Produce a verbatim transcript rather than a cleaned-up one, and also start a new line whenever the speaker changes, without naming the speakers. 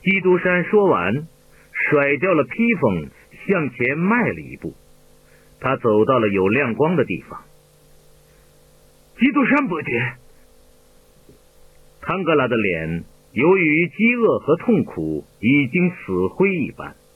基督山说完，甩掉了披风，向前迈了一步。他走到了有亮光的地方。基督山伯爵，汤格拉的脸由于饥饿和痛苦已经死灰一般，